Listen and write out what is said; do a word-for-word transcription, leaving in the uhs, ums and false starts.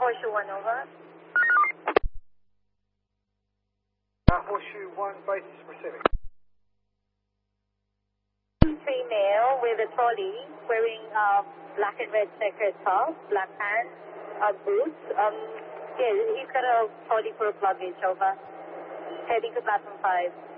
Horseshoe one, over. Uh, Horseshoe one, basis receiving. Three male with a trolley, wearing uh, black and red checkered top, black pants, uh, boots. Um, yeah, he's got a trolley for luggage, over. Heading to platform five.